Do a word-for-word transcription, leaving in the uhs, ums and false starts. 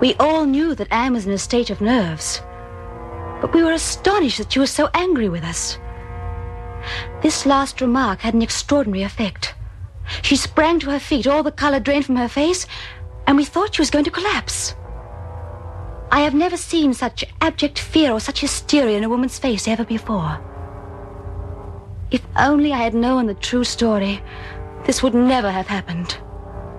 We all knew that Anne was in a state of nerves, but we were astonished that she was so angry with us. This last remark had an extraordinary effect. She sprang to her feet, all the color drained from her face, and we thought she was going to collapse. I have never seen such abject fear or such hysteria in a woman's face ever before. If only I had known the true story, this would never have happened.